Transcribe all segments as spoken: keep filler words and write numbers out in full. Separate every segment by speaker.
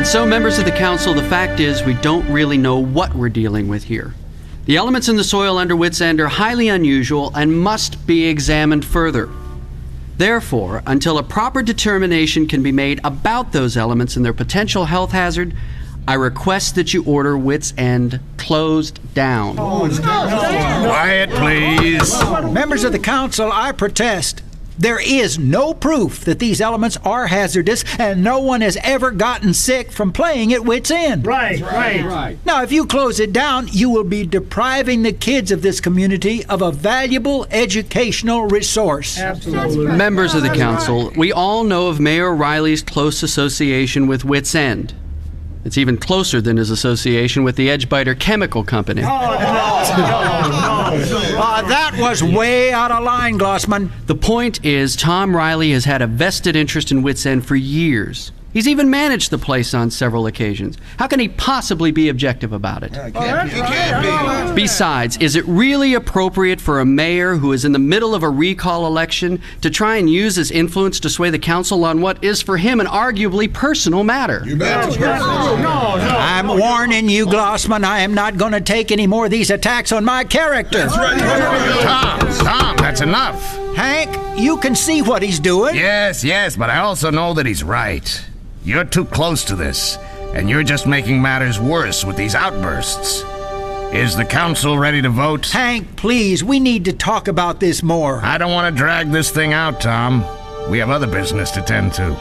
Speaker 1: And so, members of the council, the fact is we don't really know what we're dealing with here. The elements in the soil under Wits End are highly unusual and must be examined further. Therefore, until a proper determination can be made about those elements and their potential health hazard, I request that you order Wits End closed down.
Speaker 2: Oh, no.
Speaker 3: Quiet, please.
Speaker 2: Members of the council, I protest. There is no proof that these elements are hazardous, and no one has ever gotten sick from playing at Wits End.
Speaker 4: Right, right, right.
Speaker 2: Now, if you close it down, you will be depriving the kids of this community of a valuable educational resource.
Speaker 4: Absolutely.
Speaker 1: Members of the council, we all know of Mayor Riley's close association with Wits End. It's even closer than his association with the Edgebiter Chemical Company.
Speaker 2: Oh, no, no, no. Uh, that was way out of line, Glossman.
Speaker 1: The point is, Tom Riley has had a vested interest in Wits End for years. He's even managed the place on several occasions. How can he possibly be objective about it?
Speaker 5: Yeah, it can't be. It can't be.
Speaker 1: Besides, is it really appropriate for a mayor who is in the middle of a recall election to try and use his influence to sway the council on what is for him an arguably personal matter?
Speaker 5: You bet.
Speaker 4: No, no, no.
Speaker 2: I'm warning you, Glossman, I am not going to take any more of these attacks on my character.
Speaker 3: Tom, Tom, that's enough.
Speaker 2: Hank, you can see what he's doing.
Speaker 3: Yes, yes, but I also know that he's right. You're too close to this, and you're just making matters worse with these outbursts. Is the council ready to vote?
Speaker 2: Hank, please, we need to talk about this more.
Speaker 3: I don't want to drag this thing out, Tom. We have other business to tend to.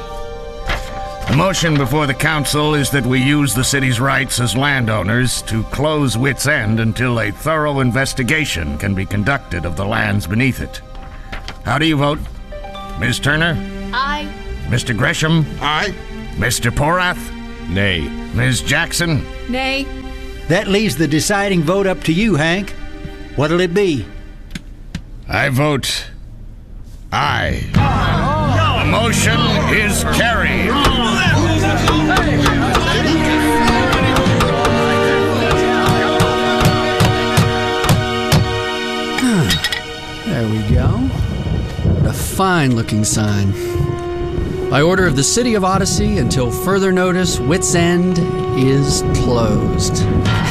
Speaker 3: The motion before the council is that we use the city's rights as landowners to close Wits End until a thorough investigation can be conducted of the lands beneath it. How do you vote? Miz Turner?
Speaker 6: Aye.
Speaker 3: Mister Gresham?
Speaker 5: Aye.
Speaker 3: Mister Porath?
Speaker 7: Nay.
Speaker 3: Miz Jackson?
Speaker 6: Nay.
Speaker 2: That leaves the deciding vote up to you, Hank. What'll it be?
Speaker 3: I vote aye. The motion is carried.
Speaker 1: There we go. What a fine-looking sign. By order of the City of Odyssey, until further notice, Wits End is closed.